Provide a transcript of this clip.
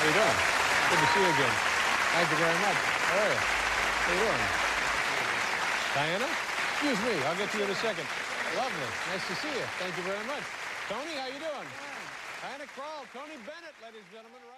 How you doing? Good to see you again. Thank you very much. How are you? How you doing? Diana? Excuse me. I'll get to you in a second. Lovely. Nice to see you. Thank you very much. Tony, how you doing? Diana Krall, Tony Bennett, ladies and gentlemen.